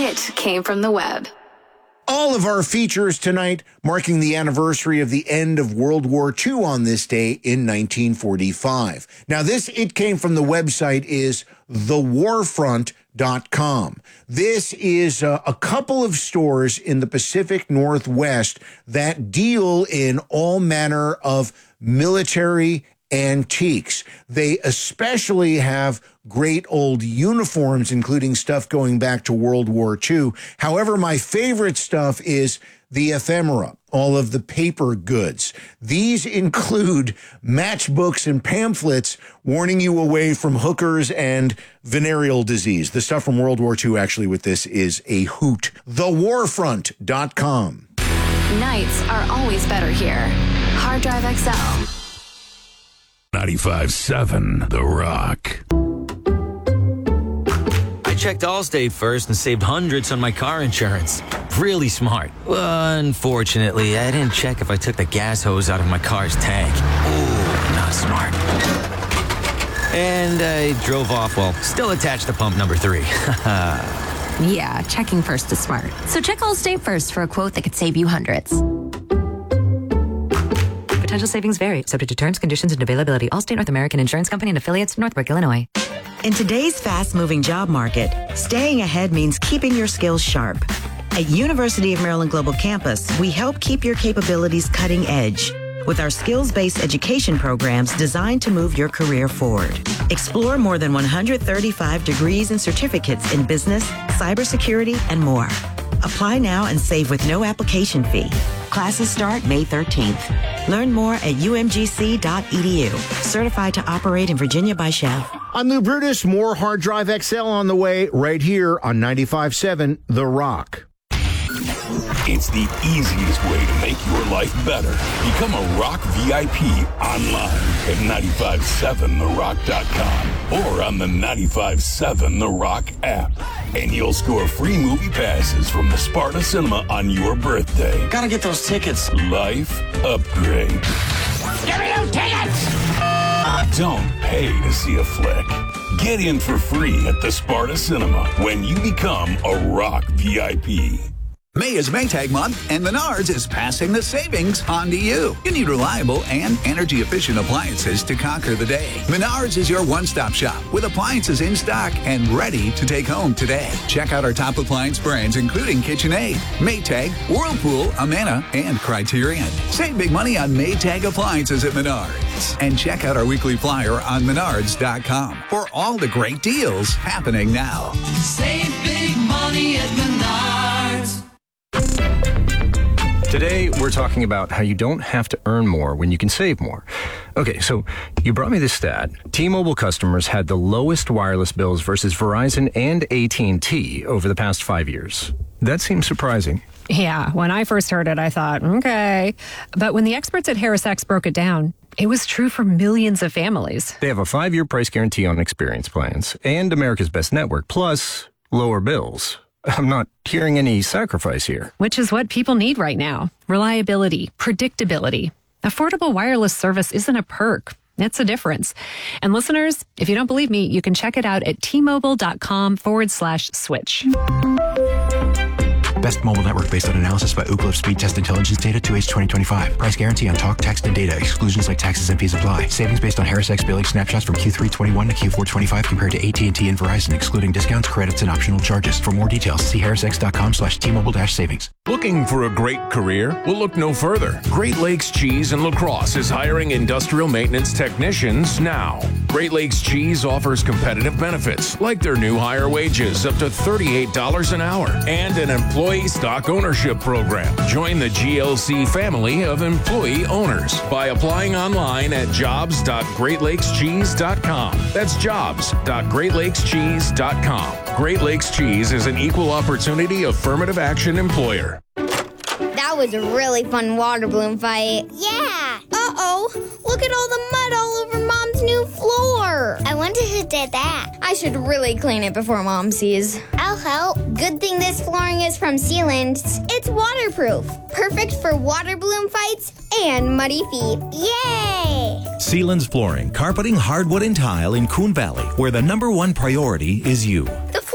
It came from the web. All of our features tonight marking the anniversary of the end of World War II on this day in 1945. Now, this It Came from the website is thewarfront.com. This is a couple of stores in the Pacific Northwest that deal in all manner of military antiques. They especially have great old uniforms, including stuff going back to World War II. However, my favorite stuff is the ephemera, all of the paper goods. These include matchbooks and pamphlets warning you away from hookers and venereal disease. The stuff from World War II actually with this is a hoot. Thewarfront.com. Nights are always better here. Hard Drive XL. 95.7 The Rock. I checked Allstate first and saved hundreds on my car insurance. Really smart. Unfortunately, I didn't check if I took the gas hose out of my car's tank. Ooh, not smart. And I drove off while still attached to pump number 3. Yeah, checking first is smart. So check Allstate first for a quote that could save you hundreds. Potential savings vary, subject to terms, conditions, and availability. Allstate North American Insurance Company and affiliates, Northbrook, Illinois. In today's fast-moving job market, staying ahead means keeping your skills sharp. At University of Maryland Global Campus, we help keep your capabilities cutting edge with our skills-based education programs designed to move your career forward. Explore more than 135 degrees and certificates in business, cybersecurity, and more. Apply now and save with no application fee. Classes start May 13th. Learn more at umgc.edu. Certified to operate in Virginia by Chev. I'm Lou Brutus. More Hard Drive XL on the way right here on 95.7 The Rock. It's the easiest way to make your life better. Become a Rock VIP online at 957therock.com or on the 95.7 The Rock app. And you'll score free movie passes from the Sparta Cinema on your birthday. Gotta get those tickets. Life upgrade. Give me those tickets! Don't pay to see a flick. Get in for free at the Sparta Cinema when you become a Rock VIP. May is Maytag month, and Menards is passing the savings on to you. You need reliable and energy-efficient appliances to conquer the day. Menards is your one-stop shop with appliances in stock and ready to take home today. Check out our top appliance brands, including KitchenAid, Maytag, Whirlpool, Amana, and Criterion. Save big money on Maytag appliances at Menards. And check out our weekly flyer on Menards.com for all the great deals happening now. Save big money at Menards. Today, we're talking about how you don't have to earn more when you can save more. Okay, so you brought me this stat. T-Mobile customers had the lowest wireless bills versus Verizon and AT&T over the past 5 years. That seems surprising. Yeah, when I first heard it, I thought, okay. But when the experts at HarrisX broke it down, it was true for millions of families. They have a 5-year price guarantee on experience plans and America's Best Network, plus lower bills. I'm not hearing any sacrifice here. Which is what people need right now. Reliability, predictability. Affordable wireless service isn't a perk. It's a difference. And listeners, if you don't believe me, you can check it out at tmobile.com/switch. Best mobile network based on analysis by Ookla Speed Test Intelligence Data 2H 2025. Price guarantee on talk, text, and data. Exclusions like taxes and fees apply. Savings based on HarrisX billing snapshots from Q3 21 to Q4 25 compared to AT&T and Verizon, excluding discounts, credits, and optional charges. For more details, see harrisx.com/T-Mobile-savings. Looking for a great career? Well, look no further. Great Lakes Cheese and La Crosse is hiring industrial maintenance technicians now. Great Lakes Cheese offers competitive benefits, like their new higher wages, up to $38 an hour, and an employee stock ownership program. Join the GLC family of employee owners by applying online at jobs.greatlakescheese.com. That's jobs.greatlakescheese.com. Great Lakes Cheese is an equal opportunity affirmative action employer. That was a really fun water balloon fight. Yeah. Uh-oh. Look at all the mud all over Mom's new floor. I wonder who did that. I should really clean it before Mom sees. I'll help. Good thing this flooring is from Sealands. It's waterproof. Perfect for water balloon fights and muddy feet. Yay! Sealands Flooring, carpeting, hardwood, and tile in Coon Valley, where the #1 priority is you. The